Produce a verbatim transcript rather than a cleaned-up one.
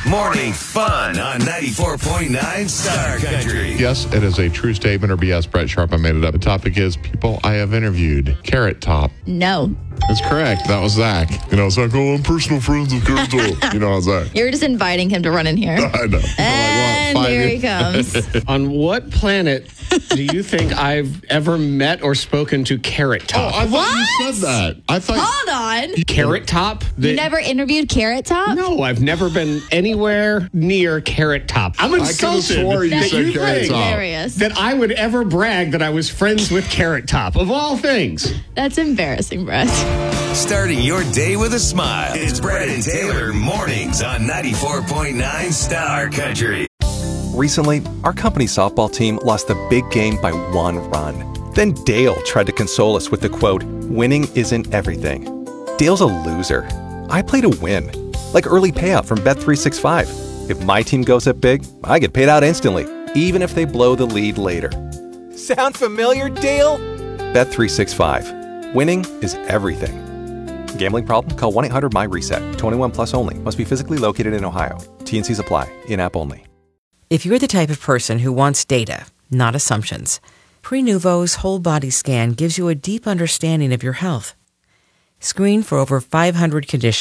Morning fun on ninety-four point nine Star Country. Yes, it is a true statement or B S. Brett Sharp, I made it up. The topic is people I have interviewed. Carrot Top. No. That's correct. That was Zach. You know, it's like, oh, I'm personal friends with Carrot Top. You know how Zach. You're just inviting him to run in here. I know. And like, what, here years? he comes. On what planet do you think I've ever met or spoken to Carrot Top? Oh, I thought What? you said that. I thought. Hold on. Carrot Top? The- You never interviewed Carrot Top? No, I've never been anywhere near Carrot Top. I'm could've insulted swore you that said you Carrot think Top. Hilarious. that I would ever brag that I was friends with Carrot Top, of all things. That's embarrassing, Brett. Starting your day with a smile. It's Brett and Taylor mornings on ninety-four point nine Star Country. Recently, our company softball team lost a big game by one run. Then Dale tried to console us with the quote, "Winning isn't everything." Dale's a loser. I play to win. Like early payout from Bet three sixty-five. If my team goes up big, I get paid out instantly, even if they blow the lead later. Sound familiar, Dale? Bet three sixty-five. Winning is everything. Gambling problem? Call one eight hundred M Y reset. twenty-one plus only. Must be physically located in Ohio. T and Cs apply. In-app only. If you're the type of person who wants data, not assumptions, Prenuvo's whole body scan gives you a deep understanding of your health. Screen for over five hundred conditions